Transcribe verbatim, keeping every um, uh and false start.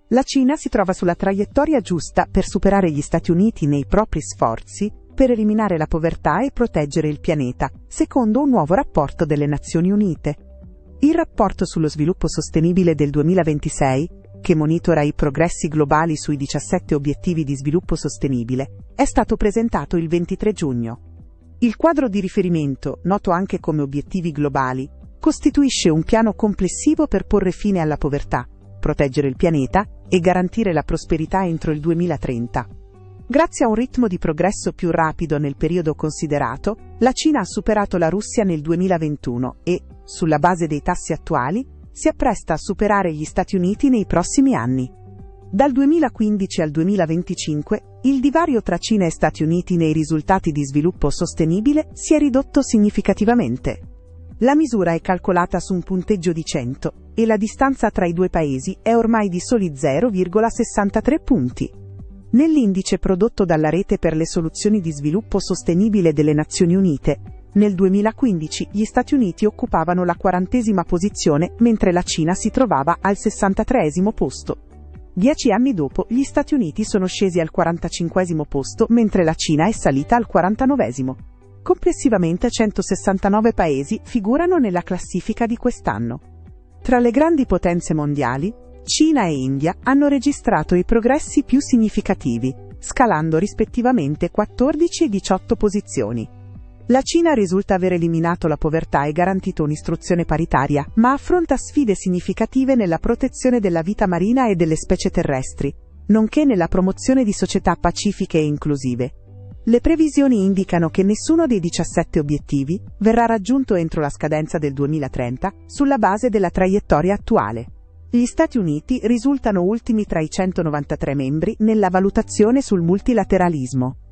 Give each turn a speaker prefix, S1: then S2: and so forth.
S1: La Cina si trova sulla traiettoria giusta per superare gli Stati Uniti nei propri sforzi per eliminare la povertà e proteggere il pianeta, secondo un nuovo rapporto delle Nazioni Unite. Il rapporto sullo sviluppo sostenibile del duemilaventisei, che monitora i progressi globali sui diciassette obiettivi di sviluppo sostenibile, è stato presentato il ventitré giugno. Il quadro di riferimento, noto anche come obiettivi globali, costituisce un piano complessivo per porre fine alla povertà, proteggere il pianeta e garantire la prosperità entro il duemilatrenta. Grazie a un ritmo di progresso più rapido nel periodo considerato, la Cina ha superato la Russia nel duemilaventuno e, sulla base dei tassi attuali, si appresta a superare gli Stati Uniti nei prossimi anni. Dal duemilaquindici al duemilaventicinque, il divario tra Cina e Stati Uniti nei risultati di sviluppo sostenibile si è ridotto significativamente. La misura è calcolata su un punteggio di cento e la distanza tra i due paesi è ormai di soli zero virgola sessantatré punti. Nell'indice prodotto dalla Rete per le soluzioni di sviluppo sostenibile delle Nazioni Unite, nel duemilaquindici gli Stati Uniti occupavano la quarantesima posizione mentre la Cina si trovava al sessantatreesimo posto. Dieci anni dopo gli Stati Uniti sono scesi al quarantacinquesimo posto mentre la Cina è salita al quarantanovesimo. Complessivamente centosessantanove paesi figurano nella classifica di quest'anno. Tra le grandi potenze mondiali, Cina e India hanno registrato i progressi più significativi, scalando rispettivamente quattordici e diciotto posizioni. La Cina risulta aver eliminato la povertà e garantito un'istruzione paritaria, ma affronta sfide significative nella protezione della vita marina e delle specie terrestri, nonché nella promozione di società pacifiche e inclusive. Le previsioni indicano che nessuno dei diciassette obiettivi verrà raggiunto entro la scadenza del duemilatrenta sulla base della traiettoria attuale. Gli Stati Uniti risultano ultimi tra i centonovantatré membri nella valutazione sul multilateralismo.